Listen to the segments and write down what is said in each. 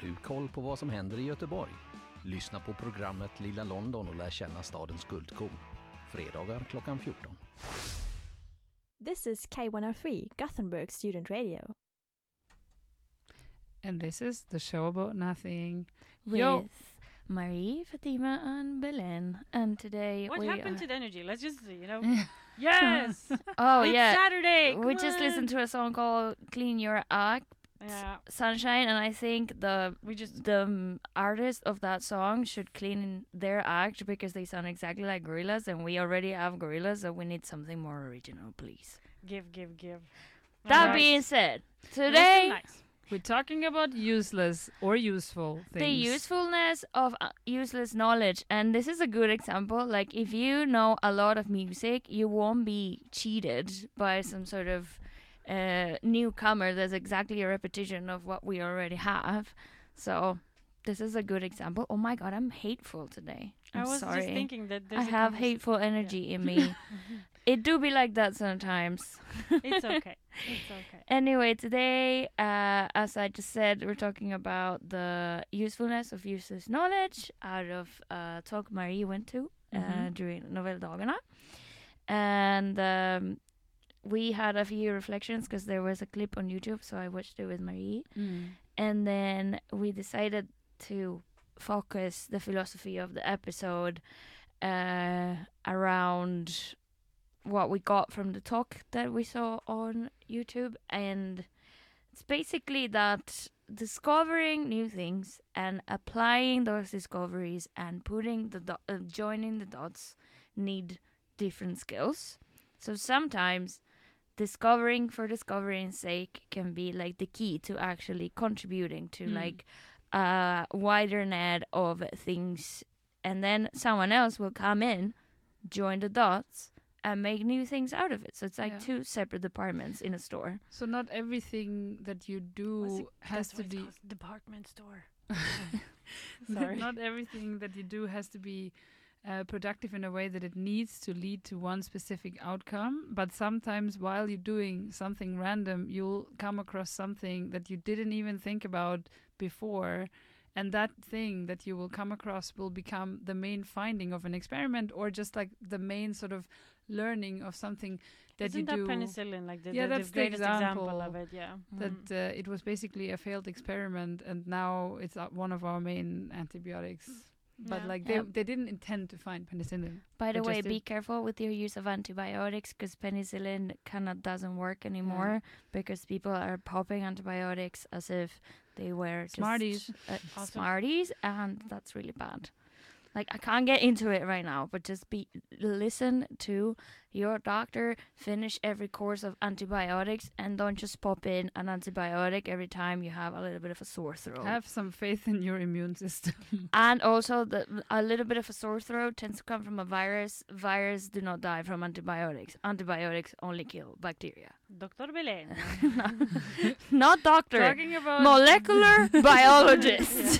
du koll på vad som händer i Göteborg? Lyssna på programmet Lilla London och lär känna stadens guldkorn. Fredagar klockan 14. This is K103, Gothenburg Student Radio. And this is the show about nothing. With Marie, Fatima, and Belen. And today What we happened are... to the energy? Let's just, yes! Oh, It's yeah. Saturday! We Come just on! listened to a song called Clean Your Act, Yeah. Sunshine, and I think the artist of that song should clean their act because they sound exactly like Gorillaz, and we already have Gorillaz, so we need something more original, please. Give. That Alright. being said, Listen today nice. We're talking about useless or useful things. the usefulness of useless knowledge, and this is a good example. Like, if you know a lot of music, you won't be cheated by some sort of newcomer that's exactly a repetition of what we already have. So this is a good example. Oh my god, I'm hateful today. I'm I was sorry. just thinking that I have hateful energy in me. It do be like that sometimes. It's okay. Anyway, today, as I just said, we're talking about the usefulness of useless knowledge out of a talk Marie went to during Novelldagarna. And we had a few reflections because there was a clip on YouTube, so I watched it with Marie. And then we decided to focus the philosophy of the episode around what we got from the talk that we saw on YouTube. And it's basically that discovering new things and applying those discoveries and putting joining the dots need different skills. So sometimes discovering for discovering's sake can be like the key to actually contributing to like a wider net of things, and then someone else will come in, join the dots, and make new things out of it. So it's like two separate departments in a store. So not everything that you do has to be department store. Sorry. Not everything that you do has to be productive in a way that it needs to lead to one specific outcome. But sometimes while you're doing something random, you'll come across something that you didn't even think about before. And that thing that you will come across will become the main finding of an experiment, or just like the main sort of learning of something that Isn't you do. that penicillin like the that's greatest example of it? Yeah. That it was basically a failed experiment, and now it's one of our main antibiotics. But they didn't intend to find penicillin. By the way, be careful with your use of antibiotics, because penicillin doesn't work anymore because people are popping antibiotics as if they were Smarties. Just Smarties, and that's really bad. Like, I can't get into it right now, but just listen to your doctor, finish every course of antibiotics, and don't just pop in an antibiotic every time you have a little bit of a sore throat. Have some faith in your immune system. And also, a little bit of a sore throat tends to come from a virus. Viruses do not die from antibiotics. Antibiotics only kill bacteria. Dr. Belen. Not doctor. Talking about molecular biologist.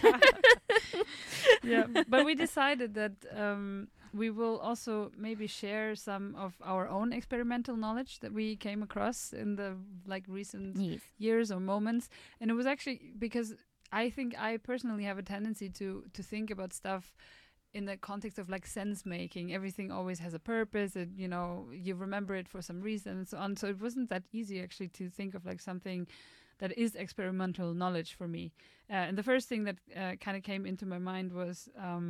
Yeah, but we decided that we will also maybe share some of our own experimental knowledge that we came across in the recent years or moments. And it was actually because I think I personally have a tendency to think about stuff in the context of sense making. Everything always has a purpose, and you remember it for some reason and so on. So it wasn't that easy actually to think of something that is experimental knowledge for me. And the first thing that kind of came into my mind was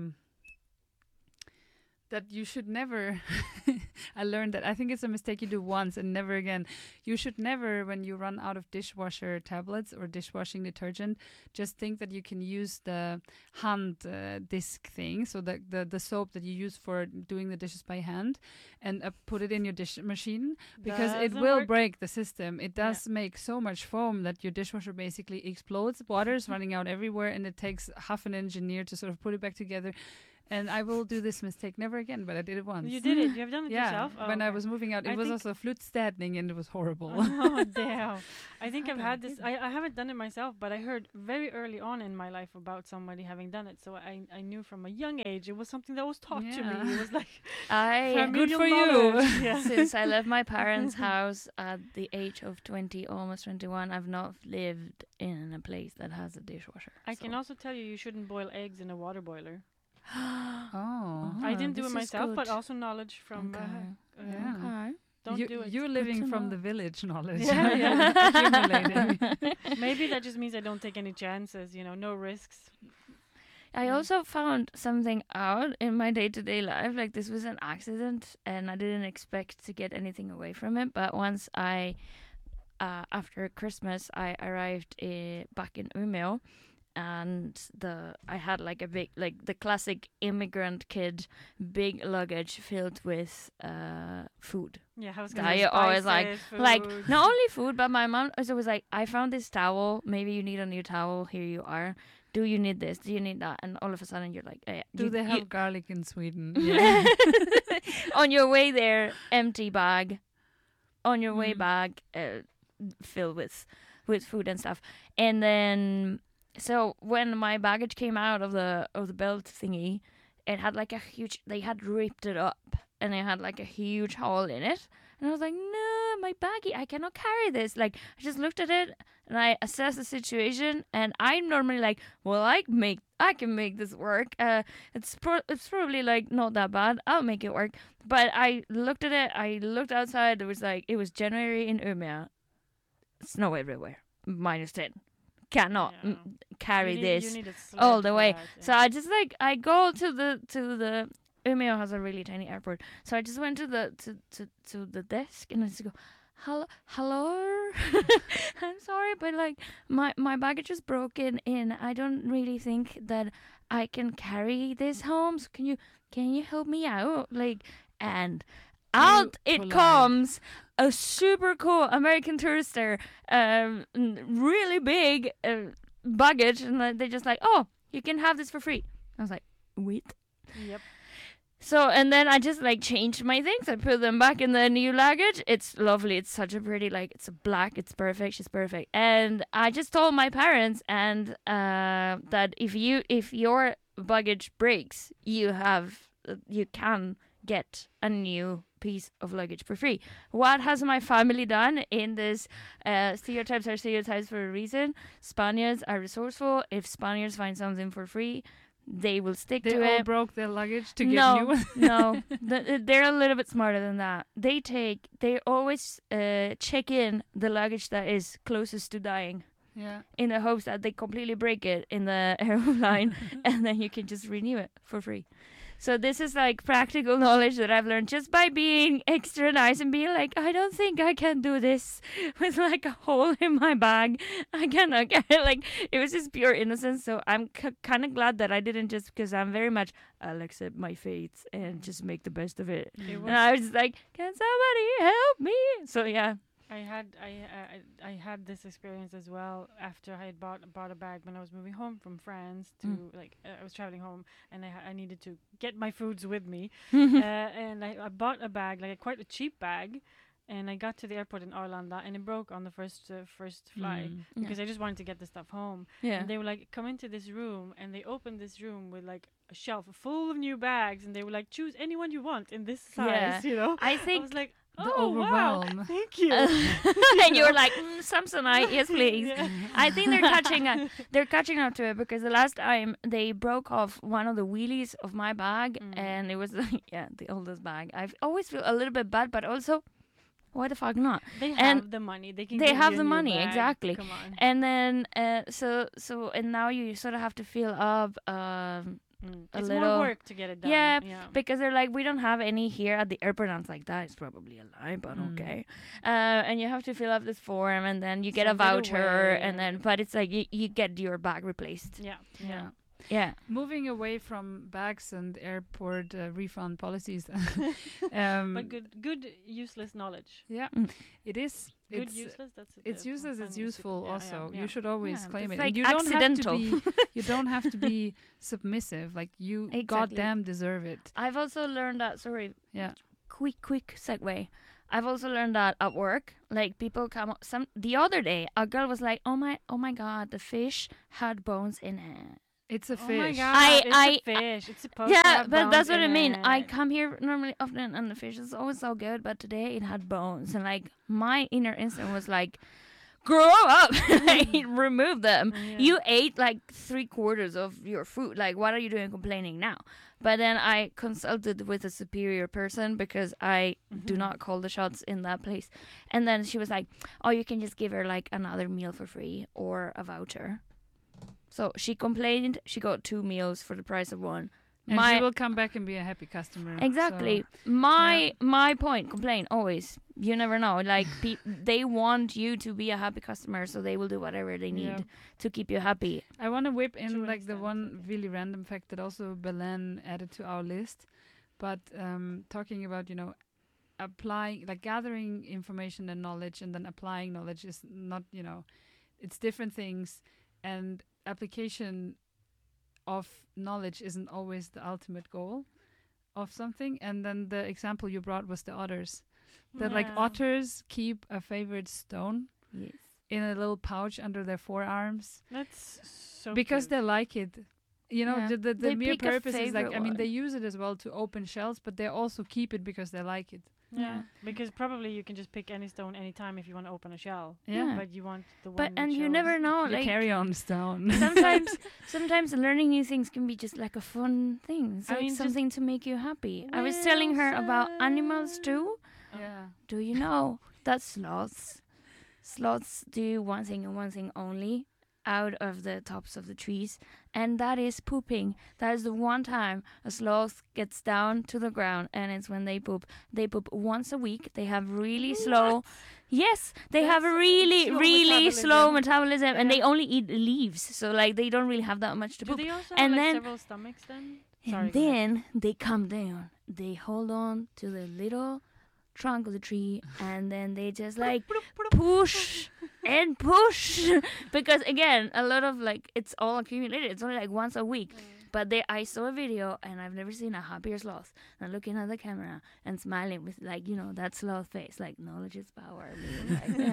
that you should never, I learned that, I think it's a mistake you do once and never again. You should never, when you run out of dishwasher tablets or dishwashing detergent, just think that you can use the hand disc thing, so the soap that you use for doing the dishes by hand, and put it in your dish machine, because it will break the system. It does make so much foam that your dishwasher basically explodes. Water's running out everywhere, and it takes half an engineer to sort of put it back together. And I will do this mistake never again, but I did it once. You did it. You have done it Yeah, yourself. Oh, when I okay. was moving out, I it was think- also flutsstädning, and it was horrible. Oh damn! I think I've Okay, had this. good. I haven't done it myself, but I heard very early on in my life about somebody having done it. So I knew from a young age it was something that was taught to me. It was like I Good familial for you. knowledge. Yeah. since I left my parents' house at the age of 20, almost 21, I've not lived in a place that has a dishwasher. I can also tell you shouldn't boil eggs in a water boiler. Oh. I didn't do this it is myself, but good. also knowledge from. Yeah. Okay. Don't you, do it. You're Good living to from know. the village knowledge. Yeah, You're accumulating. Maybe that just means I don't take any chances. No risks. I Yeah. also found something out in my day-to-day life. Like, this was an accident, and I didn't expect to get anything away from it. But once after Christmas, I arrived back in Umeå, and I had like a big, like the classic immigrant kid, big luggage filled with food. Yeah, I was That gonna say you always like- spices, Like, food. not only food, but my mom also was like, I found this towel. Maybe you need a new towel. Here you are. Do you need this? Do you need that? And all of a sudden, you're like, Do you- they you- have garlic in Sweden? on your way there, empty bag. On your way Mm. back, filled with food and stuff. And then, so when my baggage came out of the belt thingy, it had like a huge. They had ripped it up, and it had like a huge hole in it. And I was like, no, my baggie, I cannot carry this. Like, I just looked at it and I assessed the situation. And I'm normally like, well, I can make this work. It's probably like not that bad. I'll make it work. But I looked at it. I looked outside. It was January in Umeå. Snow everywhere. -10. Cannot Yeah. carry You this need a all sled the for way. that, So I just I go to the Umeå has a really tiny airport. So I just went to the desk and I just go, hello. I'm sorry, but like my baggage is broken and I don't really think that I can carry this home. So can you help me out? Like, and out it polite. comes a super cool American tourister, really big baggage, and they just like, oh, you can have this for free. I was like, wait. Yep. So, and then I just like changed my things. I put them back in the new luggage. It's lovely. It's such a pretty, like, it's a black. It's perfect. She's perfect. And I just told my parents and that if your baggage breaks, you can get a new piece of luggage for free. What has my family done in this? Stereotypes are stereotypes for a reason. Spaniards are resourceful. If Spaniards find something for free, they will stick They to all it. broke their luggage to get No, new ones. no, they're a little bit smarter than that. They always check in the luggage that is closest to dying, Yeah. in the hopes that they completely break it in the airline, and then you can just renew it for free. So this is like practical knowledge that I've learned just by being extra nice and being like, I don't think I can do this with like a hole in my bag. I cannot get it. Like, it was just pure innocence. So I'm kind of glad that I didn't, just because I'm very much, I'll accept my fate and just make the best of it. It And was, I was like, can somebody help me? So yeah. I had this experience as well after I had bought a bag when I was moving home from France to I was traveling home and I needed to get my foods with me and I bought a bag, like quite a cheap bag, and I got to the airport in Arlanda and it broke on the first flight because I just wanted to get the stuff home. Yeah. And they were like, come into this room, and they opened this room with like a shelf full of new bags, and they were like, choose anyone you want in this size, Yeah. I I think was like, The oh wow, overwhelm. thank you. and you were like, Samsonite, yes please. Yeah. I think they're catching up to it, because the last time they broke off one of the wheelies of my bag, and it was the oldest bag. I always feel a little bit bad, but also, why the fuck not? They And have the money. They can. they give have you the a new money, bag. exactly. Come on. And then and now you sort of have to fill up a It's little- more work to get it done. Yeah, Yeah. because they're like, we don't have any here at the airport. And it's like, that is probably a lie, but okay. And you have to fill up this form, and then you get a Send it voucher, away, and then, but it's like you get your bag replaced. Yeah. Yeah. Yeah. Moving away from bags and airport refund policies. But good useless knowledge. Yeah, Mm. it is Good, it's useless. it's useless. It's useful. Also, you should always Yeah, claim it's it. like And you don't have to accidental. be. You don't have to be submissive. Like you, Exactly. goddamn, deserve it. I've also learned that. Sorry, Yeah. quick segue. I've also learned that at work, like people come up, the other day a girl was like, oh my god, the fish had bones in it. It's a Oh fish. my god! It's a fish. It's supposed to Yeah, have but that's bones what I in mean. I it. come here normally often and the fish is always so good, but today it had bones, and like my inner instinct was like, grow up, like, remove them. Yeah. You ate like 3/4 of your food. Like, what are you doing complaining now? But then I consulted with a superior person because I do not call the shots in that place. And then she was like, oh, you can just give her like another meal for free or a voucher. So she complained. She got 2 meals for the price of one. And she will come back and be a happy customer. Exactly. So, My point, complain always. You never know. Like they want you to be a happy customer, so they will do whatever they need to keep you happy. I want to whip in To an like the extent, one really random fact that also Belen added to our list, but talking about applying, like gathering information and knowledge and then applying knowledge is not, it's different things, and application of knowledge isn't always the ultimate goal of something. And then the example you brought was the otters, that like Yeah. otters keep a favorite stone Yes. in a little pouch under their forearms That's so because cute. they like it. Yeah. The They mere pick a purpose is like, favorite I mean, one. they use it as well to open shells, but they also keep it because they like it. Yeah, because probably you can just pick any stone anytime if you want to open a shell. Yeah. But you want the one. But that and you shows- never know. The Like carry-on stone. sometimes learning new things can be just like a fun thing. It's I like mean, just something to make you happy. I was telling her about animals too. Yeah. Do you know that sloths do one thing and one thing only out of the tops of the trees, and that is pooping. That is the one time a sloth gets down to the ground, and it's when they poop. They poop once a week. They have really slow. Yes, they have a really, slow really slow metabolism. metabolism, and Yeah. they only eat leaves. So like they don't really have that much to Do poop. they also And have like then- several stomachs then? And Sorry, go ahead. then they come down. They hold on to the little trunk of the tree, and then they just like push and push. Because again, a lot of like it's all accumulated. It's only like once a week. But I saw a video, and I've never seen a happier sloth than looking at the camera and smiling with like that sloth face, like knowledge is power. Being like,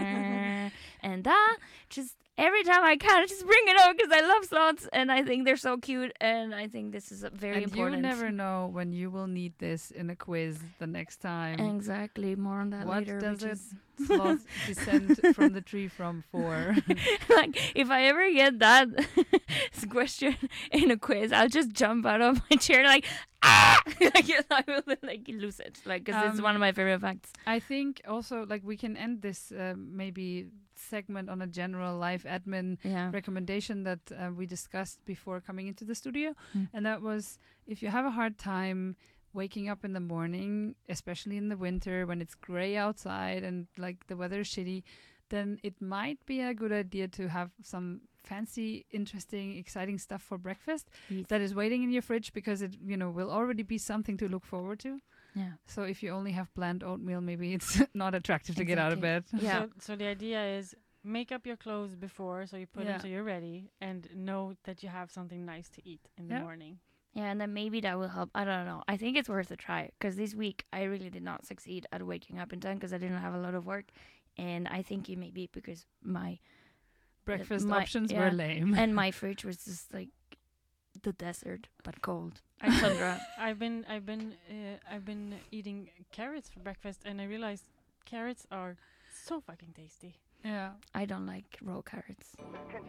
and that just every time I can, I just bring it up because I love sloths and I think they're so cute, and I think this is very And important. you never know when you will need this in a quiz the next time. Exactly. More on that What later. does which it is sloth descend from the tree from for? like if I ever get that question in a quiz, I'll just jump out of my chair like ah, like I will like lose it, like because it's one of my favorite facts. I think also like we can end this maybe segment on a general life admin Yeah. recommendation that we discussed before coming into the studio, Mm. and that was if you have a hard time waking up in the morning, especially in the winter when it's gray outside and like the weather is shitty, then it might be a good idea to have some fancy, interesting, exciting stuff for breakfast Yes. that is waiting in your fridge, because it will already be something to look forward to. Yeah. So if you only have bland oatmeal, maybe it's not attractive to get out of bed. Yeah. So the idea is make up your clothes before, so you put Yeah. them so you're ready, and know that you have something nice to eat in the Yeah. morning. Yeah, and then maybe that will help. I don't know. I think it's worth a try because this week I really did not succeed at waking up in time because I didn't have a lot of work, and I think it may be because my Breakfast my- options yeah. were lame. and my fridge was just like the desert but cold. I Tundra. I've been eating carrots for breakfast, and I realized carrots are so fucking tasty. Yeah. I don't like raw carrots.